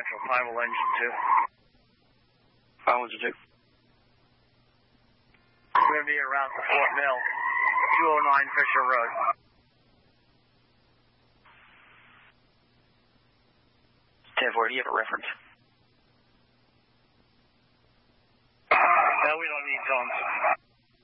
Central, Pineville Engine 2. Pineville Engine 2. We're going to be around the Fort Mill, 209 Fisher Road. Do you have a reference? No, we don't need phones.